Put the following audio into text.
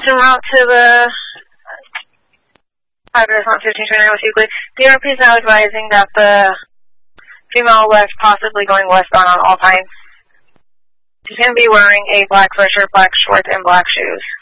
en route to the address on 1529 West Euclid. DRP is now advising that the female was possibly going westbound on all times. She's going to be wearing a black sweatshirt, black shorts, and black shoes.